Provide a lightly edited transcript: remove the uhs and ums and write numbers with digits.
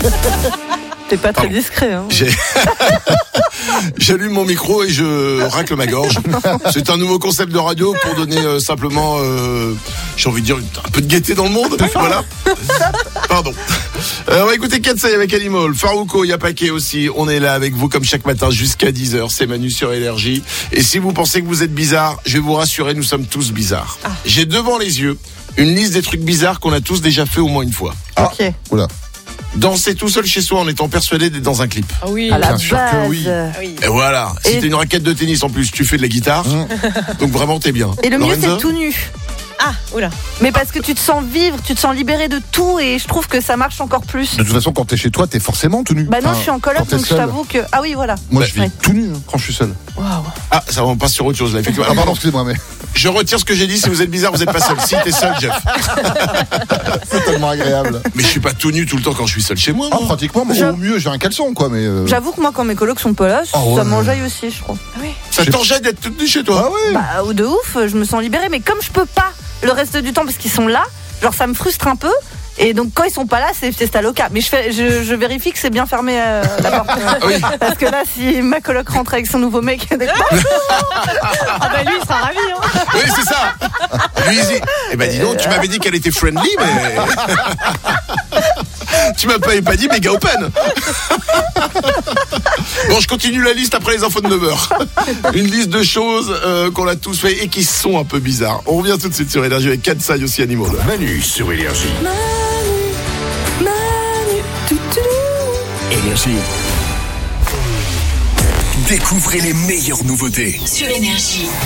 T'es pas très discret, hein. J'allume mon micro et je racle ma gorge. C'est un nouveau concept de radio pour donner simplement, j'ai envie de dire, un peu de gaieté dans le monde. Voilà. Pardon. On va écouter Katsai avec Animal. Farouko, Yapake aussi. On est là avec vous comme chaque matin jusqu'à 10h. C'est Manu sur Énergie. Et si vous pensez que vous êtes bizarre, je vais vous rassurer, nous sommes tous bizarres. J'ai devant les yeux une liste des trucs bizarres qu'on a tous déjà fait au moins une fois. Ok. Oula. Danser tout seul chez soi en étant persuadé d'être dans un clip. Ah oui. À la Bien sûr que base. oui. Oui. Et voilà. Si Et- t'as une raquette de tennis en plus, tu fais de la guitare. Donc vraiment t'es bien. Et le mieux, Lorenza c'est tout nu. Ah, oula. Mais parce que tu te sens vivre, tu te sens libéré de tout et je trouve que ça marche encore plus. De toute façon, quand t'es chez toi, t'es forcément tout nu. Bah non, Enfin, je suis en quand coloc, t'es donc je seul. t'avoue que... Ah oui, voilà. Moi, je vis Ouais. tout nu quand je suis seul. Ah, ça va, on passe sur autre chose là. Effectivement. Ah, pardon, excusez-moi, mais Je retire ce que j'ai dit. Si vous êtes bizarre, vous êtes pas seul. Si t'es seul, Jeff. c'est tellement agréable. Mais je suis pas tout nu tout le temps quand je suis seul chez moi. Ah, moi. pratiquement, mais Je- au mieux, j'ai un caleçon, quoi, mais. J'avoue que moi, quand mes colocs sont pas là, Ah ouais. ça m'enjaille aussi, je crois. Ça t'enjaille d'être tout nu chez toi. Ah ouais. Bah, de ouf, je me sens libérée. Mais comme je peux pas le reste du temps parce qu'ils sont là, genre ça me frustre un peu. Et donc quand ils sont pas là, c'est fiesta loca. Mais je vérifie que c'est bien fermé la porte. Oui. Parce que là, si ma coloc rentre avec son nouveau mec, Ah bah lui, il sera ravi. Hein. Oui, c'est ça. Lui, il dit, eh ben dis donc, tu m'avais dit qu'elle était friendly, mais tu m'as pas dit méga open. Bon, je continue la liste après les infos de 9h. Une liste de choses qu'on a tous fait et qui sont un peu bizarres. On revient tout de suite sur Énergie avec Katsai aussi Animal. Manu sur Énergie. Énergie. Découvrez les meilleures nouveautés. Sur Énergie.